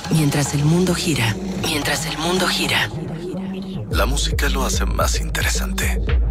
Mientras el mundo gira, mientras el mundo gira. La música lo hace más interesante.